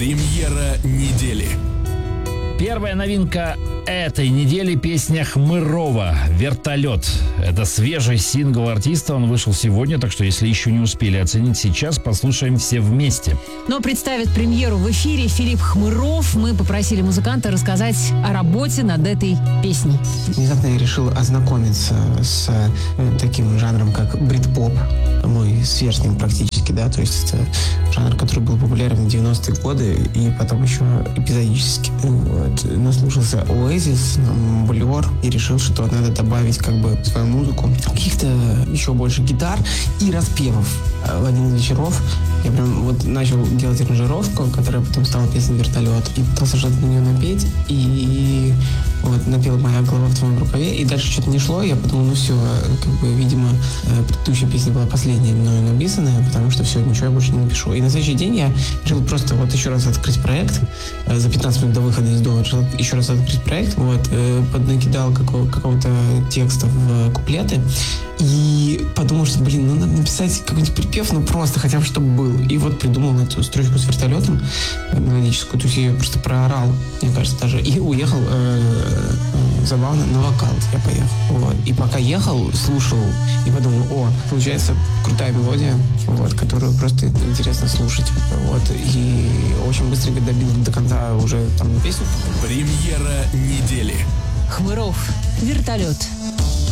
Премьера недели. Первая новинка этой недели — песня Хмырова «Вертолет». Это свежий сингл артиста, он вышел сегодня, так что если еще не успели оценить сейчас, послушаем все вместе. Но представит премьеру в эфире Филипп Хмыров. Мы попросили музыканта рассказать о работе над этой песней. Внезапно я решил ознакомиться с таким жанром, как брит-поп. Мой сверстник практически, да, то есть это жанр, который был популярен в 90-е годы и потом еще эпизодически. Вот. Наслушался Oasis, Blur и решил, что надо добавить как бы в свою музыку каких-то еще больше гитар и распевов. В один из вечеров я прям вот начал делать аранжировку, которая потом стала песней «Вертолет», и пытался что-то на нее напеть, и вот напел «Моя голова в твоем рукаве», и дальше что-то не шло, и я подумал, ну все, как бы, видимо, предыдущая песня была последняя мною написанная, потому что все, ничего я больше не напишу. И на следующий день я решил просто вот еще раз открыть проект, за 15 минут до выхода из дома решил еще раз открыть проект, вот, поднакидал какого-то текста в куплеты, и подумал, что, блин, ну надо написать какой-нибудь припев, ну просто хотя бы чтобы был. И вот придумал эту строчку с вертолетом мелодическую, то есть я ее просто проорал, мне кажется, даже, и уехал забавно на вокал я поехал. Вот. И пока ехал, слушал и подумал, получается крутая мелодия, вот, которую просто интересно слушать. Вот. И очень быстренько добил до конца уже там песню. Премьера недели. Хмыров «Вертолет».